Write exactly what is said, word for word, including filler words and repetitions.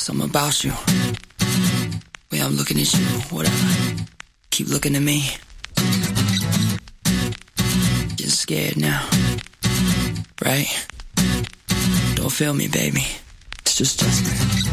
Something about you. Way I'm looking at you, whatever. Keep looking at me. Just scared now. Right? Don't feel me, baby. It's just Justin.